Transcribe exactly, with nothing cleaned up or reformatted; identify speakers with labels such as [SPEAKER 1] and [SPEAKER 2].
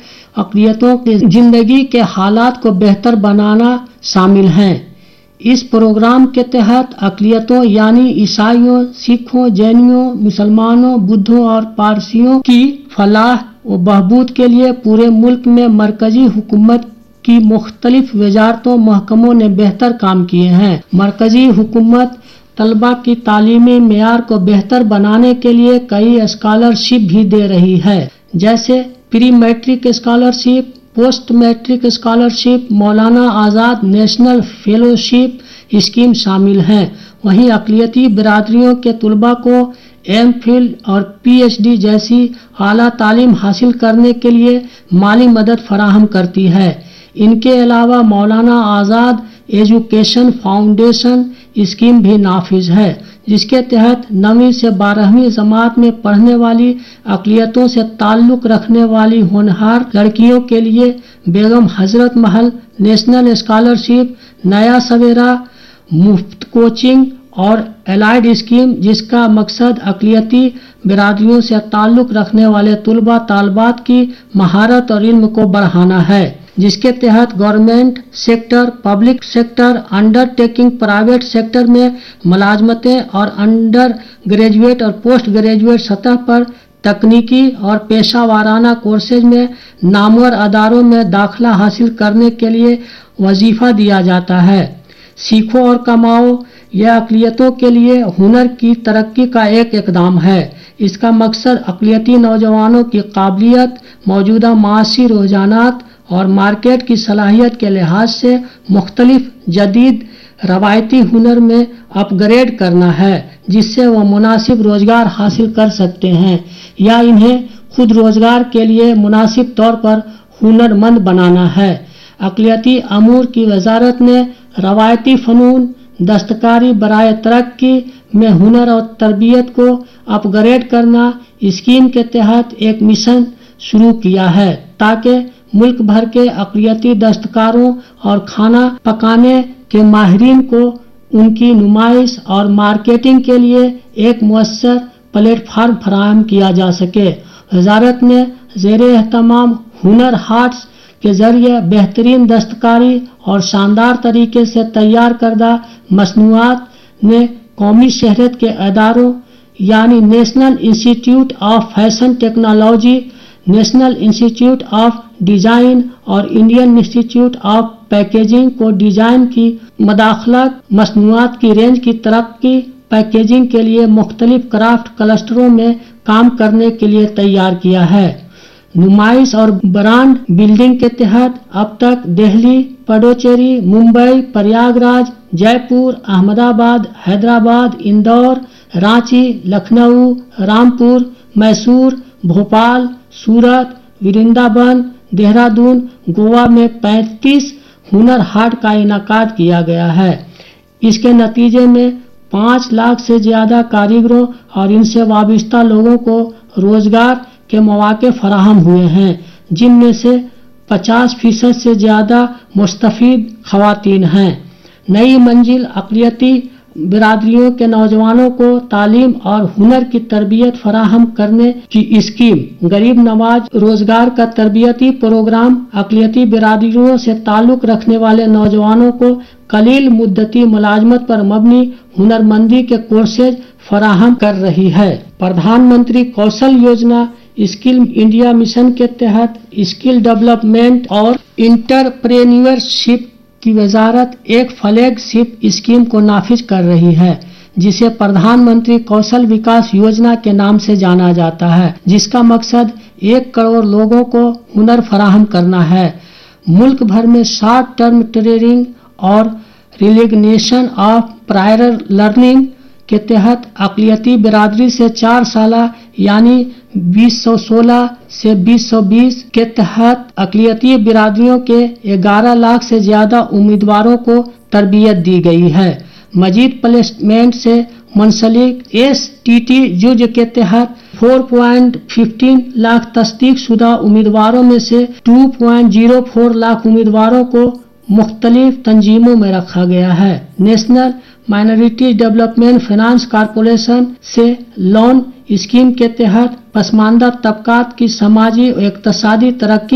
[SPEAKER 1] अक़लियतों की जिंदगी के हालात को बेहतर बनाना शामिल है। इस प्रोग्राम के तहत अक़लियतों यानी ईसाइयों, सिखों, जैनियों, मुसलमानों, बुद्धों और पारसियों की फलाह व बहबूद के लिए पूरे मुल्क में मरकजी हुकूमत की मुख्तलिफ वजारतों महकमों ने बेहतर काम किए हैं। मरकजी हुकूमत तलबा की तालीमी मेयार को बेहतर बनाने के लिए कई स्कॉलरशिप भी दे रही है, जैसे pre matric scholarship, post matric scholarship, मौलाना आज़ाद नेशनल फेलोशिप स्कीम शामिल हैं। वहीं अक़लियती बिरादरियों के तलबा को एम फिल और पी एच डी जैसी आला तालीम हासिल करने के लिए माली मदद फराहम करती है। इनके अलावा मौलाना आज़ाद एजुकेशन फाउंडेशन स्कीम भी नाफिज है, जिसके तहत नवीं से बारहवीं जमात में पढ़ने वाली अक़लियतों से ताल्लुक़ रखने वाली होनहार लड़कियों के लिए बेगम हजरत महल नेशनल स्कॉलरशिप, नया सवेरा, मुफ्त कोचिंग और एलाइड स्कीम, जिसका मकसद अक़लियती बिरादरियों से ताल्लुक़ रखने वाले तुलबा तालबात की महारत और इल्म को बढ़ाना है, जिसके तहत government sector, public sector, undertaking private sector में मुलाजमतें और अंडर ग्रेजुएट और पोस्ट ग्रेजुएट सतह पर तकनीकी और पेशा वाराना कोर्सेज में नामवर अदारों में दाखिला हासिल करने के लिए वजीफा दिया जाता है। सीखो और कमाओ यह अक़लियतों के लिए हुनर की तरक्की का एक इक़दाम है। इसका मकसद अक़लियती नौजवानों की काबिलियत, मौजूदा माशी रुझानात और मार्केट की सलाहियत के लिहाज से मुख्तलिफ जदीद रवायती हुनर में अपग्रेड करना है, जिससे वह मुनासिब रोजगार हासिल कर सकते हैं या इन्हें खुद रोजगार के लिए मुनासिब तौर पर हुनरमंद बनाना है। अक़लियती अमूर की वजारत ने रवायती फ़नून, दस्तकारी बराए तरक्की में हुनर और तरबियत को अपग्रेड करना स्कीम के तहत एक मिशन शुरू किया है, ताकि मुल्क भर के अक़लियती दस्तकारों और खाना पकाने के माहिरीन को उनकी नुमाइश और मार्केटिंग के लिए एक मुअस्सर प्लेटफार्म फराहम किया जा सके। वजारत ने ज़ेरे एहतमाम हुनर हाट्स के जरिए बेहतरीन दस्तकारी और शानदार तरीके से तैयार करदा मसनूआत ने कौमी शहरत के अदारों यानी national institute of fashion technology, national institute of design और इंडियन इंस्टीट्यूट ऑफ पैकेजिंग को डिजाइन की मदाखलत, मसनूआत की रेंज की तरक्की, पैकेजिंग के लिए मुख्तलिफ क्राफ्ट क्लस्टरों में काम करने के लिए तैयार किया है। नुमाइश और ब्रांड बिल्डिंग के तहत अब तक दिल्ली, पडुचेरी, मुंबई, प्रयागराज, जयपुर, अहमदाबाद, हैदराबाद, इंदौर, रांची, लखनऊ, रामपुर, मैसूर, भोपाल, सूरत, वृंदावन, देहरादून, गोवा में पैंतीस हुनर हाट का इनाकाद किया गया है। इसके नतीजे में पाँच लाख से ज्यादा कारीगरों और इनसे वाबस्ता लोगों को रोजगार के मौके फराहम हुए हैं, जिनमें से पचास फीसद से ज्यादा मुस्तफीद खवातीन हैं। नई मंजिल अक़लियती बिरादरियों के नौजवानों को तालीम और हुनर की तरबियत फराहम करने की स्कीम, गरीब नवाज रोजगार का तरबियती प्रोग्राम अक़लियती बिरादरियों से ताल्लुक़ रखने वाले नौजवानों को कलील मुद्दती मुलाजमत पर मबनी हुनरमंदी के कोर्सेज फराहम कर रही है। प्रधानमंत्री Kaushal Yojana skill India mission के तहत स्किल डेवलपमेंट और इंटरप्रेन्योरशिप की वजारत एक फ्लैगशिप स्कीम को नाफिज कर रही है, जिसे प्रधानमंत्री कौशल विकास योजना के नाम से जाना जाता है, जिसका मकसद एक करोड़ लोगों को हुनर फराहम करना है। मुल्क भर में शॉर्ट टर्म ट्रेनिंग और रिकग्निशन ऑफ प्रायर लर्निंग के तहत अक़लियती बिरादरी से चार साला यानी बीस सौ सोलह से बीस सौ बीस के तहत अक़लियती बिरादरियों के ग्यारह लाख से ज्यादा उम्मीदवारों को तरबियत दी गई है। मजीद प्लेसमेंट से मुंसलिक एस टी टी जुज के तहत चार पॉइंट पंद्रह लाख तस्दीक शुदा उम्मीदवारों में से दो पॉइंट शून्य चार लाख उम्मीदवारों को मुख्तलिफ तंजीमों में रखा गया है। National minority development finance corporation से लोन स्कीम के तहत पसमानदा तबकात की समाजी और इक़्तिसादी तरक्की